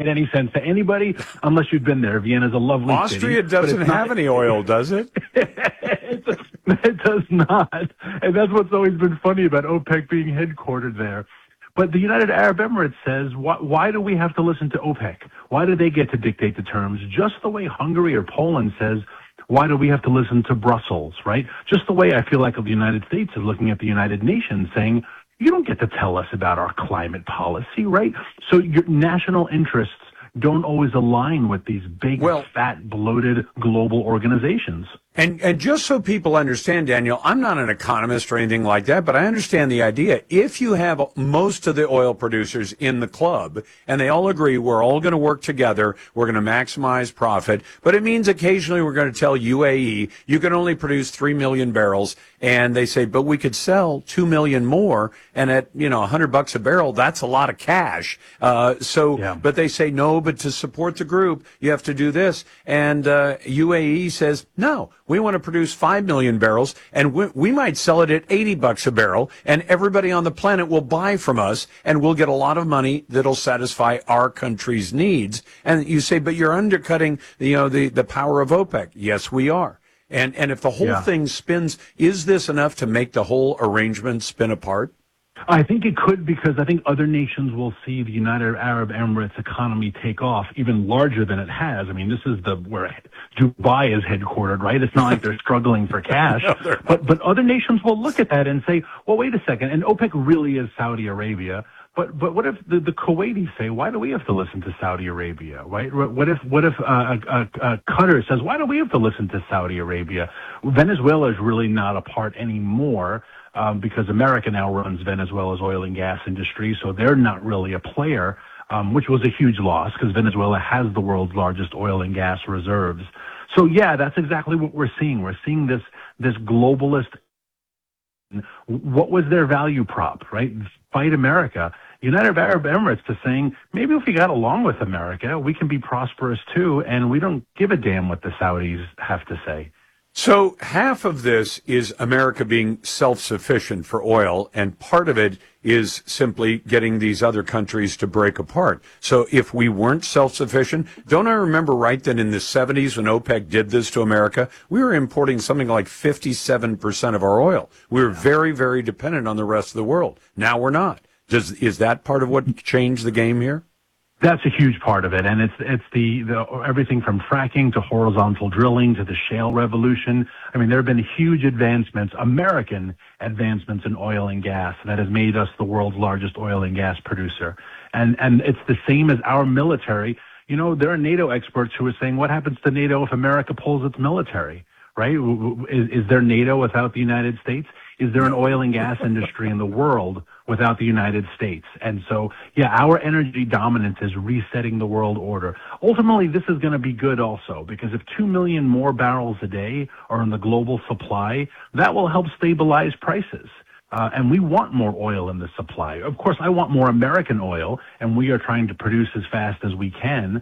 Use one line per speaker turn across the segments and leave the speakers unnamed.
any sense to anybody unless you've been there. Vienna's a lovely city.
Austria doesn't have any oil, does it?
It does not. And that's what's always been funny about OPEC being headquartered there. But the United Arab Emirates says, why do we have to listen to OPEC? Why do they get to dictate the terms? Just the way Hungary or Poland says, why do we have to listen to Brussels, right? Just the way I feel like the United States is looking at the United Nations saying, you don't get to tell us about our climate policy, right? So your national interests don't always align with these big, fat, bloated global organizations.
And just so people understand, Daniel, I'm not an economist or anything like that, but I understand the idea. If you have most of the oil producers in the club and they all agree we're all going to work together, we're going to maximize profit, but it means occasionally we're going to tell UAE you can only produce 3 million barrels, and they say, but we could sell 2 million more, and at $100 a barrel, that's a lot of cash. But they say no, but to support the group, you have to do this, and UAE says no. We want to produce 5 million barrels, and we might sell it at $80 a barrel, and everybody on the planet will buy from us, and we'll get a lot of money that'll satisfy our country's needs. And you say, but you're undercutting, the power of OPEC. Yes, we are. And if the whole thing spins, is this enough to make the whole arrangement spin apart?
I think it could, because I think other nations will see the United Arab Emirates economy take off even larger than it has. I mean, this is where Dubai is headquartered, right? It's not like they're struggling for cash. No, but other nations will look at that and say, well, wait a second. And OPEC really is Saudi Arabia. But what if the Kuwaitis say, why do we have to listen to Saudi Arabia, right? What if Qatar says, why do we have to listen to Saudi Arabia? Venezuela is really not a part anymore. Because America now runs Venezuela's oil and gas industry, so they're not really a player, which was a huge loss because Venezuela has the world's largest oil and gas reserves. So yeah, that's exactly what we're seeing. We're seeing this globalist. What was their value prop, right? Fight America. United Arab Emirates is saying, maybe if we got along with America, we can be prosperous too, and we don't give a damn what the Saudis have to say.
So half of this is America being self-sufficient for oil, and part of it is simply getting these other countries to break apart. So if we weren't self-sufficient, don't I remember right that in the 70s when OPEC did this to America, we were importing something like 57% of our oil. We were very, very dependent on the rest of the world. Now we're not. Is that part of what changed the game here?
That's a huge part of it, and it's the everything from fracking to horizontal drilling to the shale revolution. I mean, there have been huge advancements, American advancements in oil and gas that has made us the world's largest oil and gas producer. And it's the same as our military. There are NATO experts who are saying, what happens to NATO if America pulls its military, right? Is there NATO without the United States? Is there an oil and gas industry in the world without the United States? And so, our energy dominance is resetting the world order. Ultimately, this is going to be good also, because if 2 million more barrels a day are in the global supply, that will help stabilize prices. And we want more oil in the supply. Of course, I want more American oil, and we are trying to produce as fast as we can.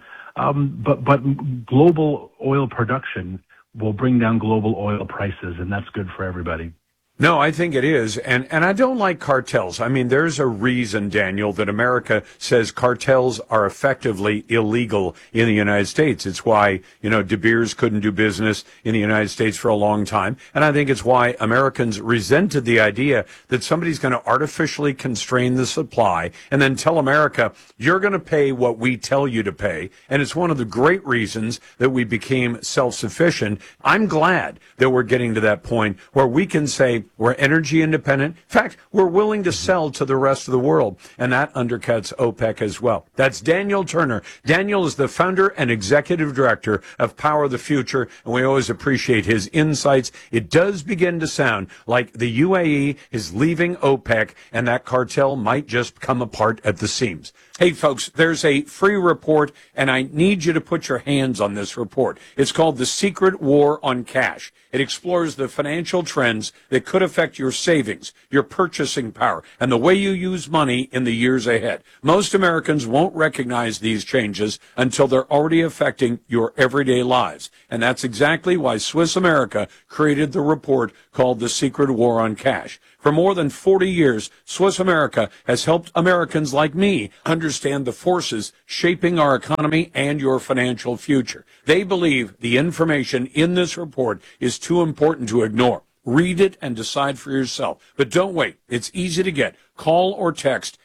But global oil production will bring down global oil prices, and that's good for everybody.
No, I think it is. And I don't like cartels. I mean, there's a reason, Daniel, that America says cartels are effectively illegal in the United States. It's why, De Beers couldn't do business in the United States for a long time. And I think it's why Americans resented the idea that somebody's going to artificially constrain the supply and then tell America, you're going to pay what we tell you to pay. And it's one of the great reasons that we became self-sufficient. I'm glad that we're getting to that point where we can say, we're energy independent. In fact, we're willing to sell to the rest of the world, and that undercuts OPEC as well. That's Daniel Turner. Daniel is the founder and executive director of Power of the Future, and we always appreciate his insights. It does begin to sound like the UAE is leaving OPEC, and that cartel might just come apart at the seams. Hey, folks, there's a free report, and I need you to put your hands on this report. It's called The Secret War on Cash. It explores the financial trends that could affect your savings, your purchasing power, and the way you use money in the years ahead. Most Americans won't recognize these changes until they're already affecting your everyday lives. And that's exactly why Swiss America created the report called The Secret War on Cash. For more than 40 years, Swiss America has helped Americans like me understand the forces shaping our economy and your financial future. They believe the information in this report is too important to ignore. Read it and decide for yourself. But don't wait. It's easy to get. Call or text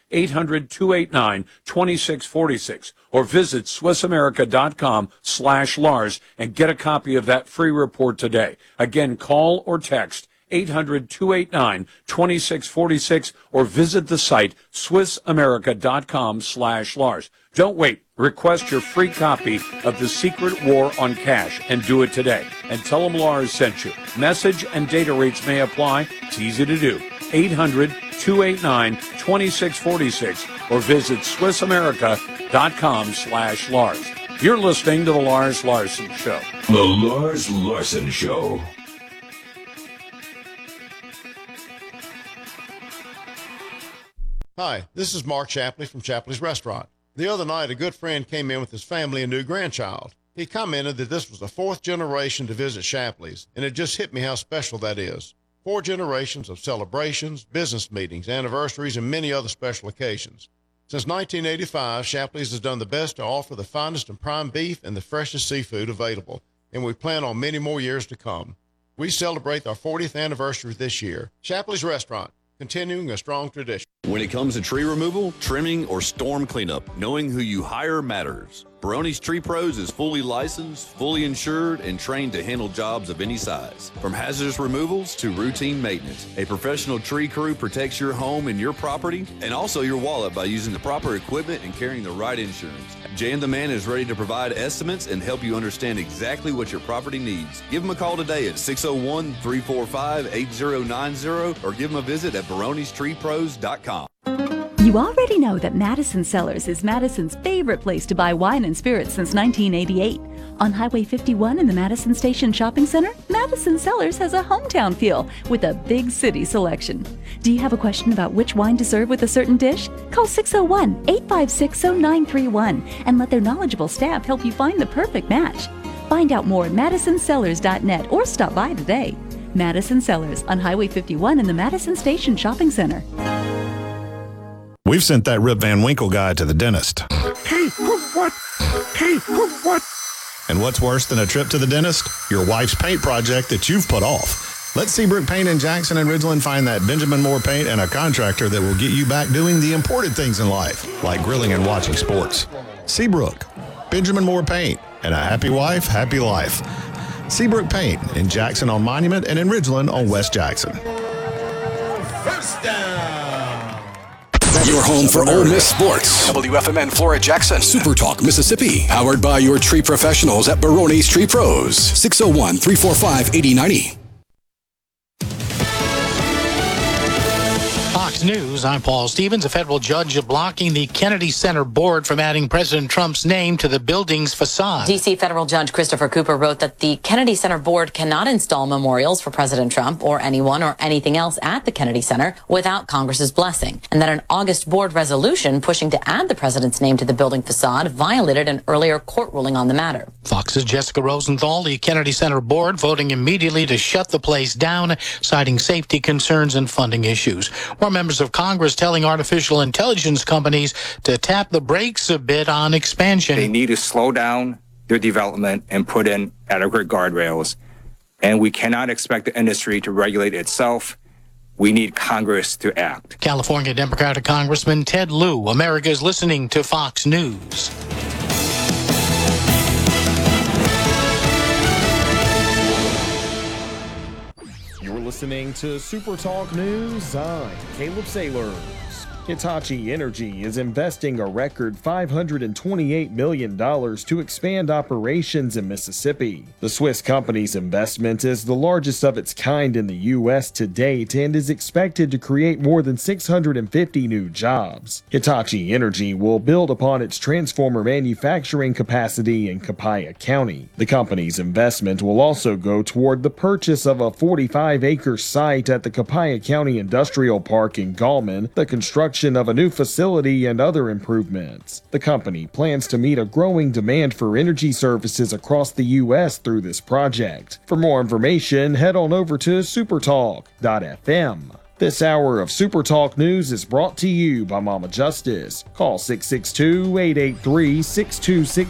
800-289-2646 or visit SwissAmerica.com/Lars and get a copy of that free report today. Again, call or text 800-289-2646 or visit the site SwissAmerica.com/Lars. Don't wait. Request your free copy of The Secret War on Cash and do it today. And tell them Lars sent you. Message and data rates may apply. It's easy to do. 800-289-2646 or visit SwissAmerica.com/Lars. You're listening to The Lars Larson Show.
The Lars Larson Show.
Hi, this is Mark Shapley from Shapley's Restaurant. The other night, a good friend came in with his family and new grandchild. He commented that this was the fourth generation to visit Shapley's, and it just hit me how special that is. 4 generations of celebrations, business meetings, anniversaries, and many other special occasions. Since 1985, Shapley's has done the best to offer the finest and prime beef and the freshest seafood available, and we plan on many more years to come. We celebrate our 40th anniversary this year. Shapley's Restaurant, continuing a strong tradition.
When it comes to tree removal, trimming, or storm cleanup, knowing who you hire matters. Barone's Tree Pros is fully licensed, fully insured, and trained to handle jobs of any size. From hazardous removals to routine maintenance, a professional tree crew protects your home and your property, and also your wallet by using the proper equipment and carrying the right insurance. Jan the Man is ready to provide estimates and help you understand exactly what your property needs. Give him a call today at 601-345-8090 or give him a visit at baronestreepros.com.
You already know that Madison Cellars is Madison's favorite place to buy wine and spirits since 1988. On Highway 51 in the Madison Station Shopping Center, Madison Cellars has a hometown feel with a big city selection. Do you have a question about which wine to serve with a certain dish? Call 601-856-0931 and let their knowledgeable staff help you find the perfect match. Find out more at madisonCellars.net or stop by today. Madison Cellars on Highway 51 in the Madison Station Shopping Center.
We've sent that Rip Van Winkle guy to the dentist.
Hey, what? Hey, what?
And what's worse than a trip to the dentist? Your wife's paint project that you've put off. Let Seabrook Paint in Jackson and Ridgeland find that Benjamin Moore paint and a contractor that will get you back doing the important things in life, like grilling and watching sports. Seabrook, Benjamin Moore Paint, and a happy wife, happy life. Seabrook Paint in Jackson on Monument and in Ridgeland on West Jackson.
First down.
Your home for Ole Miss sports. WFMN Flora Jackson. Super Talk Mississippi. Powered by your tree professionals at Barone's Tree Pros. 601-345-8090.
Fox News, I'm Paul Stevens. A federal judge blocking the Kennedy Center board from adding President Trump's name to the building's facade.
D.C. federal judge Christopher Cooper wrote that the Kennedy Center board cannot install memorials for President Trump or anyone or anything else at the Kennedy Center without Congress's blessing, and that an August board resolution pushing to add the president's name to the building facade violated an earlier court ruling on the matter.
Fox's Jessica Rosenthal, the Kennedy Center board voting immediately to shut the place down, citing safety concerns and funding issues. More members of Congress telling artificial intelligence companies to tap the brakes a bit on expansion.
They need to slow down their development and put in adequate guardrails. And we cannot expect the industry to regulate itself. We need Congress to act.
California Democratic Congressman Ted Lieu, America is listening to Fox News.
Listening to Super Talk News, I'm Caleb Sailors. Hitachi Energy is investing a record $528 million to expand operations in Mississippi. The Swiss company's investment is the largest of its kind in the U.S. to date and is expected to create more than 650 new jobs. Hitachi Energy will build upon its transformer manufacturing capacity in Copiah County. The company's investment will also go toward the purchase of a 45-acre site at the Copiah County Industrial Park in Gallman, the construction of a new facility, and other improvements. The company plans to meet a growing demand for energy services across the U.S. through this project. For more information, head on over to supertalk.fm. This hour of Super Talk News is brought to you by Mama Justice. Call 662-883-6262